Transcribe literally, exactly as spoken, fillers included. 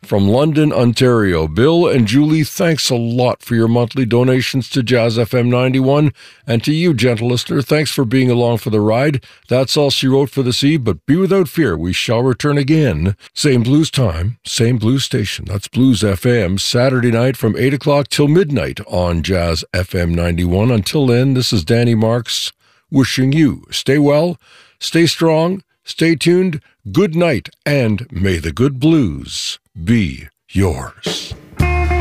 from London, Ontario. Bill and Julie, thanks a lot for your monthly donations to Jazz F M ninety-one. And to you, gentle listener, thanks for being along for the ride. That's all she wrote for this eve, but be without fear, we shall return again. Same blues time, same blues station. That's Blues F M, Saturday night from eight o'clock till midnight on Jazz F M ninety-one. Until then, this is Danny Marks wishing you stay well, stay strong, stay tuned, good night, and may the good blues be yours.